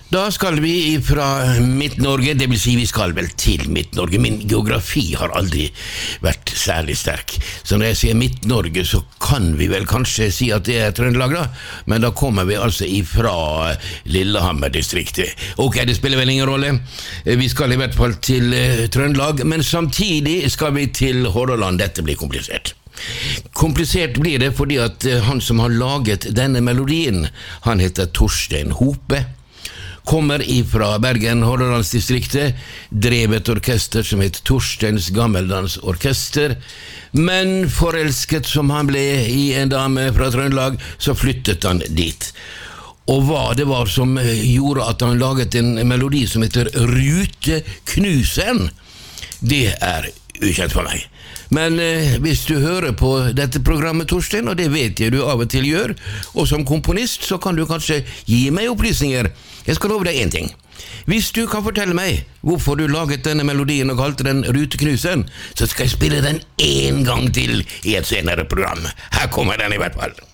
Da skal vi fra Midt-Norge, det vil si vi skal vel til Midt-Norge. Min geografi har aldri vært særlig sterk. Så når jeg sier Midt-Norge, så kan vi vel kanskje si at det er Trøndelag da, men da kommer vi altså ifra Lillehammer-distriktet. Ok, det spiller vel ingen rolle. Vi skal i hvert fall til Trøndelag, men samtidig skal vi til Hordaland. Dette blir komplisert. Komplisert blir det fordi at han som har laget denne melodien, han heter Torstein Hope, kommer ifra Bergen, Hordalandsdistriktet, drev et orkester som het Torsteins Gammeldansorkester, men forelsket som han ble i en dame fra Trøndelag, så flyttet han dit. Og hva det var som gjorde at han laget en melodi som heter Ruteknuseren, det er ukjent for meg. Men hvis du hører på dette programmet, Torstein, og det vet jeg du av og til gjør, og som komponist, så kan du kanskje gi meg opplysninger. Jeg skal love deg en ting. Hvis du kan fortelle meg hvorfor du laget denne melodien og kalte den Ruteknuseren, så skal jeg spille den en gang til i et senere program. Her kommer den i hvert fall.